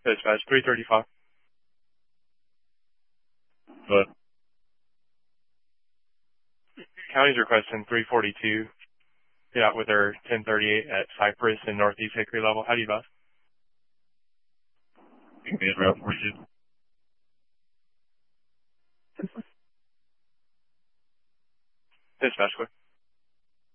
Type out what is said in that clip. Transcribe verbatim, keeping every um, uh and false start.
Dispatch three thirty-five. But County's requesting three forty-two. Get out with her ten thirty-eight at Cypress and Northeast Hickory level. How do you advise? you can be at Route forty-two. Dispatch quick.